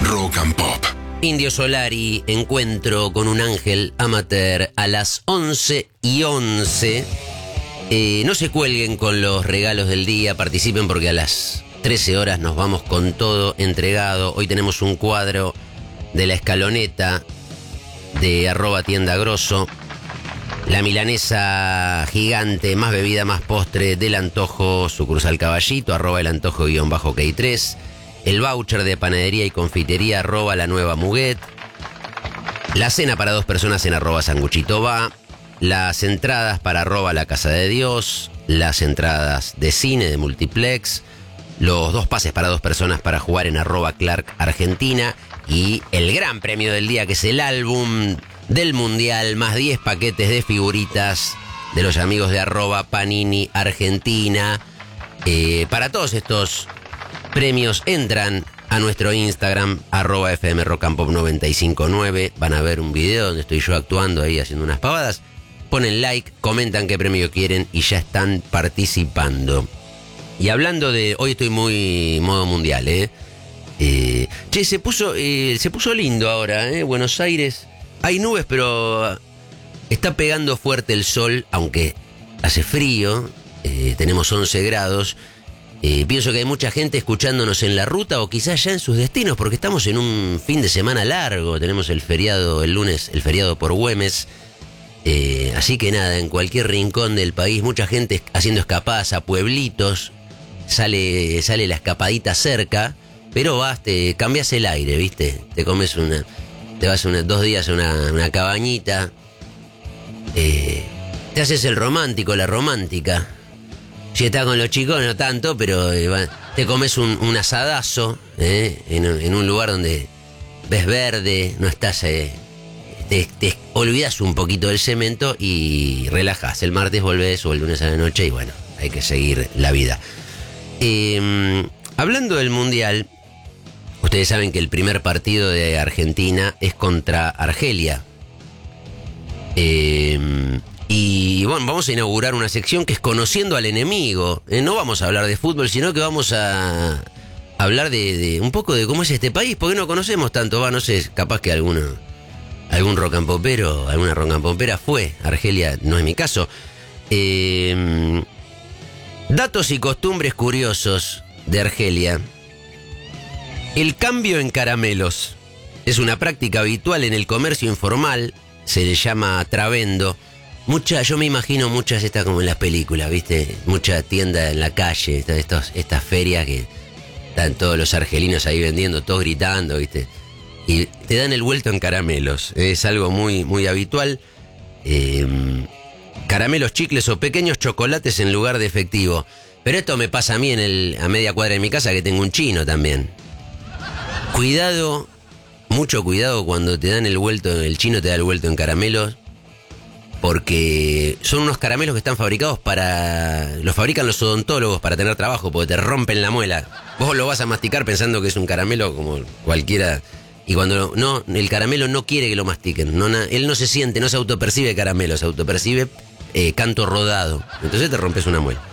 Rock and Pop. Indio Solari, encuentro con un ángel amateur a las 11:11. No se cuelguen con los regalos del día, participen porque a las 13 horas nos vamos con todo entregado. Hoy tenemos un cuadro de la escaloneta de @tiendagrosso. La milanesa gigante, más bebida, más postre del Antojo, sucursal Caballito, @el antojo_K3. El voucher de panadería y confitería, @la nueva Muguet. La cena para 2 personas en @sanguchito va. Las entradas para @la Casa de Dios. Las entradas de cine, de multiplex. Los 2 pases para 2 personas para jugar en @Clark Argentina. Y el gran premio del día, que es el álbum del Mundial, más 10 paquetes de figuritas de los amigos de @Panini Argentina. Para todos estos premios entran a nuestro Instagram, @fmrockandpop959. Van a ver un video donde estoy yo actuando ahí haciendo unas pavadas. Ponen like, comentan qué premio quieren y ya están participando. Y hablando de... Hoy estoy muy modo mundial, se puso lindo ahora, Buenos Aires. Hay nubes, pero está pegando fuerte el sol, aunque hace frío. Tenemos 11 grados. Pienso que hay mucha gente escuchándonos en la ruta o quizás ya en sus destinos, porque estamos en un fin de semana largo. Tenemos el feriado el lunes, el feriado por Güemes. Así que nada, en cualquier rincón del país, mucha gente haciendo escapadas a pueblitos. Sale la escapadita cerca, pero vas, te cambias el aire, ¿viste? Te comes te vas 2 días a una cabañita. Te haces el romántico, la romántica. Si estás con los chicos, no tanto, pero te comes un asadazo, en un lugar donde ves verde, no estás... te olvidas un poquito del cemento y relajás. El martes volvés o el lunes a la noche y bueno, hay que seguir la vida. Hablando del Mundial, ustedes saben que el primer partido de Argentina es contra Argelia. Y bueno, vamos a inaugurar una sección que es Conociendo al Enemigo. No vamos a hablar de fútbol, sino que vamos a hablar de un poco de cómo es este país, porque no conocemos tanto. No sé, capaz que algún rock and popero, alguna rock and popera fue. Argelia no es mi caso. Datos y costumbres curiosos de Argelia. El cambio en caramelos es una práctica habitual en el comercio informal. Se le llama trabendo. Yo me imagino muchas estas como en las películas, ¿viste? Mucha tienda en la calle, estas ferias que están todos los argelinos ahí vendiendo, todos gritando, ¿viste? Y te dan el vuelto en caramelos. Es algo muy, muy habitual. Caramelos, chicles o pequeños chocolates en lugar de efectivo. Pero esto me pasa a mí a media cuadra de mi casa, que tengo un chino también. Cuidado, mucho cuidado cuando te dan el chino te da el vuelto en caramelos. Porque son unos caramelos que están fabricados los fabrican los odontólogos para tener trabajo, porque te rompen la muela. Vos lo vas a masticar pensando que es un caramelo como cualquiera. Y cuando el caramelo no quiere que lo mastiquen. Él no se siente, no se autopercibe caramelo, se autopercibe canto rodado. Entonces te rompes una muela.